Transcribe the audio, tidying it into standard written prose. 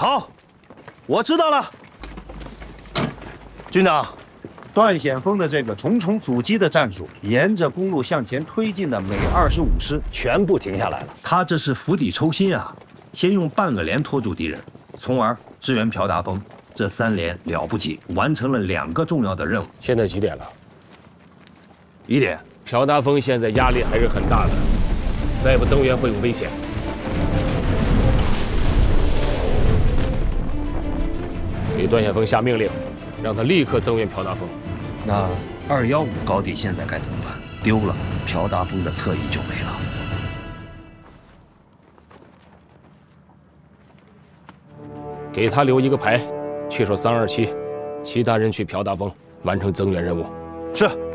好，我知道了。军长， 段显峰的这个重重阻击的战术，沿着公路向前推进的每25师全部停下来了。 他这是釜底抽薪啊！先用半个连拖住敌人，从而支援朴达峰。这3连了不起，完成了2个重要的任务。 现在几点了 1点。 朴达峰现在压力还是很大的，再不增援会有危险。给段显峰下命令，让他立刻增援朴达峰。 那215高地现在该怎么办？丢了，朴达峰的侧翼就没了。 给他留一个排，去守327，其他人去朴达峰完成增援任务。 是。